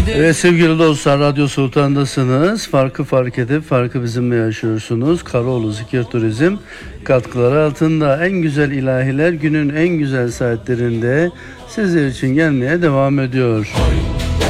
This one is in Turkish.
Evet sevgili dostlar, Radyo Sultan'dasınız. Farkı fark edip farkı bizimle yaşıyorsunuz. Karaoğlu Zikir Turizm katkıları altında en güzel ilahiler günün en güzel saatlerinde sizler için gelmeye devam ediyor.